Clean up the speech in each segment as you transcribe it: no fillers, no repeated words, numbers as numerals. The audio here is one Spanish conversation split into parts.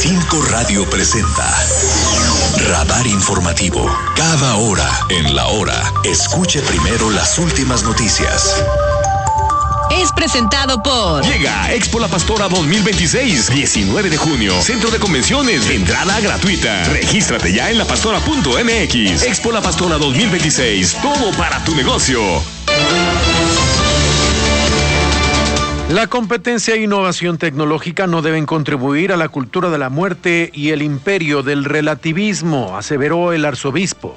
5 Radio presenta Radar Informativo. Cada hora en la hora, escuche primero las últimas noticias. Es presentado por... Llega Expo La Pastora 2026, 19 de junio. Centro de Convenciones, entrada gratuita. Regístrate ya en lapastora.mx. Expo La Pastora 2026, todo para tu negocio. La competencia e innovación tecnológica no deben contribuir a la cultura de la muerte y el imperio del relativismo, aseveró el arzobispo.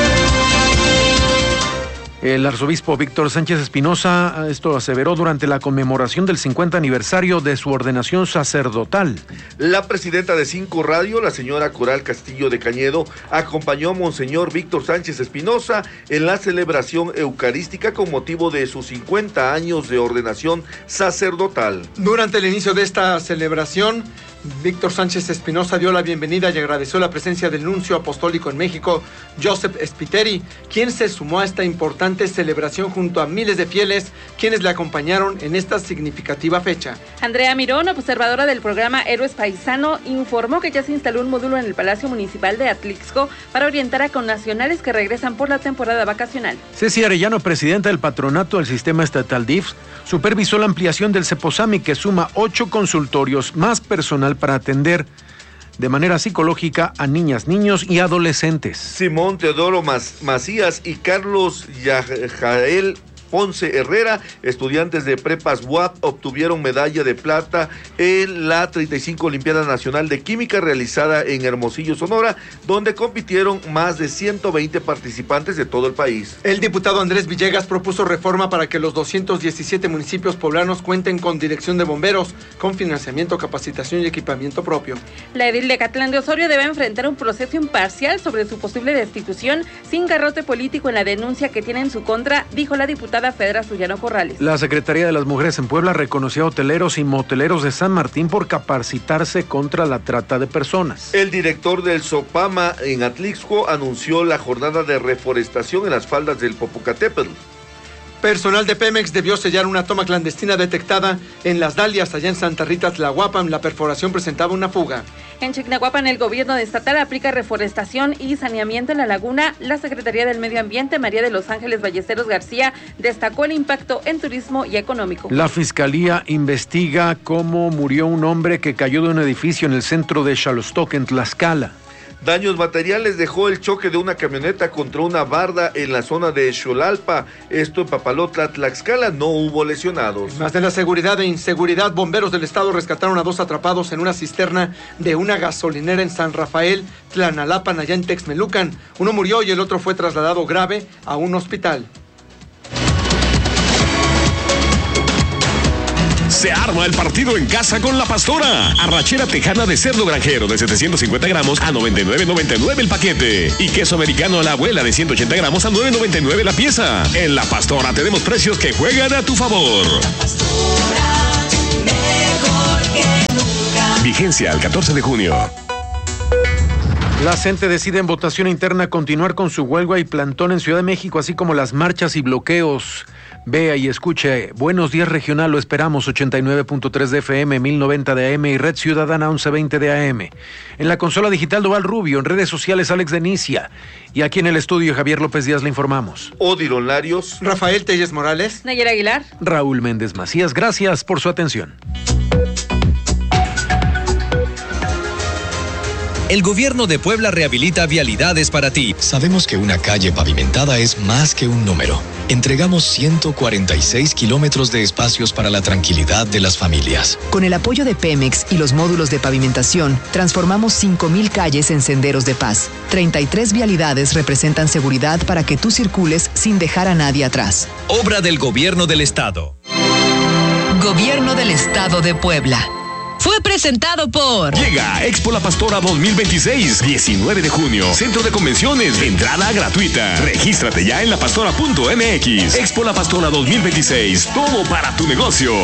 El arzobispo Víctor Sánchez Espinosa esto aseveró durante la conmemoración del 50 aniversario de su ordenación sacerdotal. La presidenta de 5 Radio, la señora Coral Castillo de Cañedo, acompañó a Monseñor Víctor Sánchez Espinosa en la celebración eucarística con motivo de sus 50 años de ordenación sacerdotal. Durante el inicio de esta celebración, Víctor Sánchez Espinosa dio la bienvenida y agradeció la presencia del nuncio apostólico en México, Joseph Spiteri, quien se sumó a esta importante celebración junto a miles de fieles quienes le acompañaron en esta significativa fecha. Andrea Mirón, observadora del programa Héroes Paisano, informó que ya se instaló un módulo en el Palacio Municipal de Atlixco para orientar a connacionales que regresan por la temporada vacacional. Ceci Arellano, presidenta del patronato del sistema estatal DIFS, supervisó la ampliación del Ceposami, que suma 8 consultorios, más personal para atender de manera psicológica a niñas, niños y adolescentes. Simón Teodoro Macías y Carlos Yajael Ponce Herrera, estudiantes de Prepas UAP, obtuvieron medalla de plata en la 35 Olimpiada Nacional de Química realizada en Hermosillo, Sonora, donde compitieron más de 120 participantes de todo el país. El diputado Andrés Villegas propuso reforma para que los 217 municipios poblanos cuenten con dirección de bomberos, con financiamiento, capacitación y equipamiento propio. La edil de Catlán de Osorio debe enfrentar un proceso imparcial sobre su posible destitución sin garrote político en la denuncia que tiene en su contra, dijo la diputada Fedra Suyano Corrales. La Secretaría de las Mujeres en Puebla reconoció a hoteleros y moteleros de San Martín por capacitarse contra la trata de personas. El director del Sopama en Atlixco anunció la jornada de reforestación en las faldas del Popocatépetl. Personal de Pemex debió sellar una toma clandestina detectada en Las Dalias, allá en Santa Rita, Tlahuapan. La perforación presentaba una fuga. En Chignahuapan, el gobierno estatal aplica reforestación y saneamiento en la laguna. La Secretaría del Medio Ambiente, María de los Ángeles Ballesteros García, destacó el impacto en turismo y económico. La Fiscalía investiga cómo murió un hombre que cayó de un edificio en el centro de Xalostoc, en Tlaxcala. Daños materiales dejó el choque de una camioneta contra una barda en la zona de Xolalpa, esto en Papalotla, Tlaxcala. No hubo lesionados. Más de la seguridad e inseguridad, bomberos del estado rescataron a 2 atrapados en una cisterna de una gasolinera en San Rafael, Tlanalapan, allá en Texmelucan. Uno murió y el otro fue trasladado grave a un hospital. Se arma el partido en casa con La Pastora. Arrachera tejana de cerdo granjero de 750 gramos a $99.99 el paquete. Y queso americano a la abuela de 180 gramos a $9.99 la pieza. En La Pastora tenemos precios que juegan a tu favor. La Pastora, mejor que nunca. Vigencia al 14 de junio. La CENTE decide en votación interna continuar con su huelga y plantón en Ciudad de México, así como las marchas y bloqueos. Vea y escuche. Buenos Días Regional, lo esperamos, 89.3 de FM, 1090 de AM y Red Ciudadana 1120 de AM. En la consola digital Doval Rubio, en redes sociales Alex Denicia. Y aquí en el estudio Javier López Díaz le informamos. Odilon Larios, Rafael Telles Morales, Nayera Aguilar, Raúl Méndez Macías, gracias por su atención. El gobierno de Puebla rehabilita vialidades para ti. Sabemos que una calle pavimentada es más que un número. Entregamos 146 kilómetros de espacios para la tranquilidad de las familias. Con el apoyo de Pemex y los módulos de pavimentación, transformamos 5,000 calles en senderos de paz. 33 vialidades representan seguridad para que tú circules sin dejar a nadie atrás. Obra del Gobierno del Estado. Gobierno del Estado de Puebla. Fue presentado por... Llega Expo La Pastora 2026, 19 de junio. Centro de Convenciones, entrada gratuita. Regístrate ya en lapastora.mx. Expo La Pastora 2026, todo para tu negocio.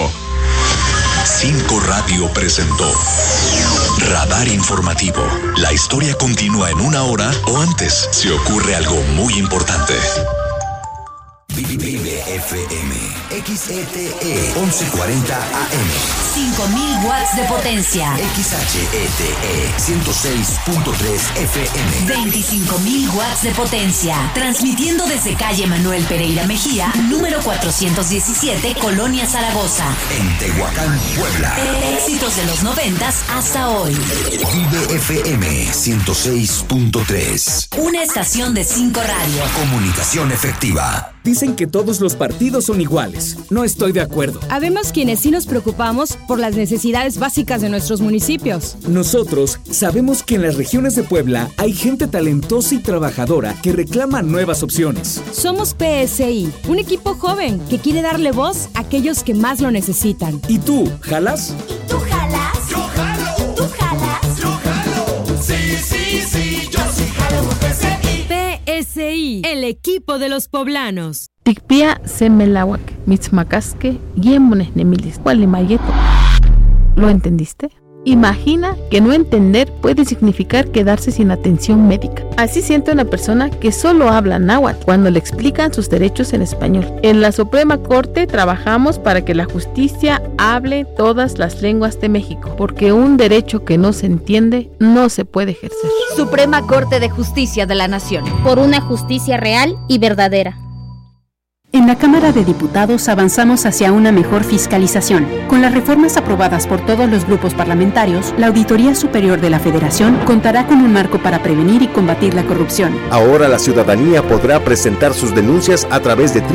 5 Radio presentó Radar Informativo. La historia continúa en 1 hora o antes, si ocurre algo muy importante. Vive FM, XETE 1140 AM. 5000 watts de potencia. XHETE 106.3 FM. 25,000 watts de potencia. Transmitiendo desde calle Manuel Pereira Mejía, número 417, Colonia Zaragoza. En Tehuacán, Puebla. Éxitos de los 90s hasta hoy. Vive FM 106.3. Una estación de 5 radio. Comunicación efectiva. Dicen que todos los partidos son iguales. No estoy de acuerdo. Habemos quienes sí nos preocupamos por las necesidades básicas de nuestros municipios. Nosotros sabemos que en las regiones de Puebla hay gente talentosa y trabajadora que reclama nuevas opciones. Somos PSI, un equipo joven que quiere darle voz a aquellos que más lo necesitan. ¿Y tú, jalas? ¿Y tú jalas? Yo jalo. ¿Tú jalas? Yo jalo. Sí, yo sí jalo PSI. PSI, el equipo de los poblanos. Tikpia semelawak, mitzmacasque, yemones nemilis, gualimayeto. ¿Lo entendiste? Imagina que no entender puede significar quedarse sin atención médica. Así siente una persona que solo habla náhuatl cuando le explican sus derechos en español. En la Suprema Corte trabajamos para que la justicia hable todas las lenguas de México, porque un derecho que no se entiende no se puede ejercer. Suprema Corte de Justicia de la Nación. Por una justicia real y verdadera. En la Cámara de Diputados avanzamos hacia una mejor fiscalización. Con las reformas aprobadas por todos los grupos parlamentarios, la Auditoría Superior de la Federación contará con un marco para prevenir y combatir la corrupción. Ahora la ciudadanía podrá presentar sus denuncias a través de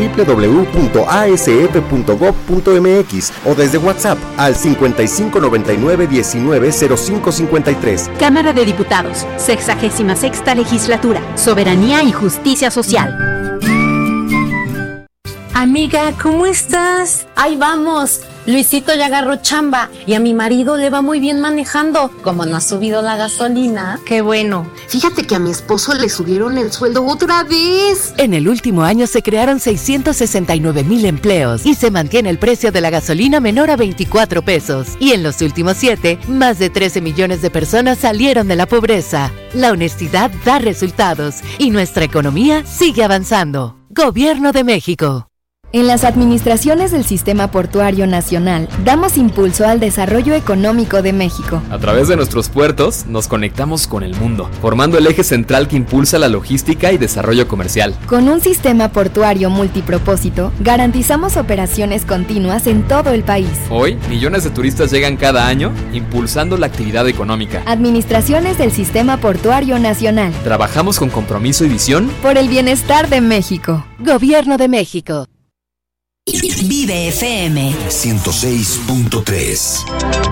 www.asf.gov.mx o desde WhatsApp al 5599-190553. Cámara de Diputados, 66ª Legislatura, Soberanía y Justicia Social. Amiga, ¿cómo estás? Ahí vamos. Luisito ya agarró chamba y a mi marido le va muy bien manejando. Como no ha subido la gasolina. Qué bueno. Fíjate que a mi esposo le subieron el sueldo otra vez. En el último año se crearon 669,000 empleos y se mantiene el precio de la gasolina menor a 24 pesos. Y en los últimos 7, más de 13 millones de personas salieron de la pobreza. La honestidad da resultados y nuestra economía sigue avanzando. Gobierno de México. En las administraciones del Sistema Portuario Nacional, damos impulso al desarrollo económico de México. A través de nuestros puertos, nos conectamos con el mundo, formando el eje central que impulsa la logística y desarrollo comercial. Con un sistema portuario multipropósito, garantizamos operaciones continuas en todo el país. Hoy, millones de turistas llegan cada año, impulsando la actividad económica. Administraciones del Sistema Portuario Nacional. Trabajamos con compromiso y visión por el bienestar de México. Gobierno de México. Vive FM 106.3.